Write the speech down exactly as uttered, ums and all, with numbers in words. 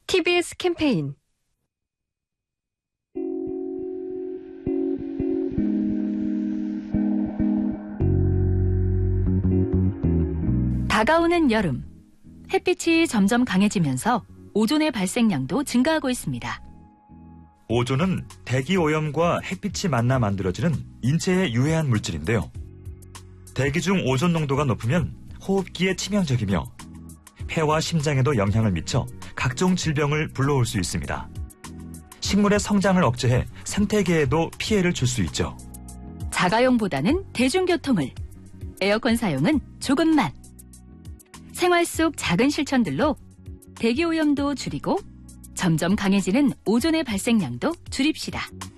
티비에스 캠페인 다가오는 여름, 햇빛이 점점 강해지면서 오존의 발생량도 증가하고 있습니다. 오존은 대기오염과 햇빛이 만나 만들어지는 인체에 유해한 물질인데요. 대기 중 오존 농도가 높으면 호흡기에 치명적이며 폐와 심장에도 영향을 미쳐 각종 질병을 불러올 수 있습니다. 식물의 성장을 억제해 생태계에도 피해를 줄 수 있죠. 자가용보다는 대중교통을, 에어컨 사용은 조금만. 생활 속 작은 실천들로 대기오염도 줄이고 점점 강해지는 오존의 발생량도 줄입시다.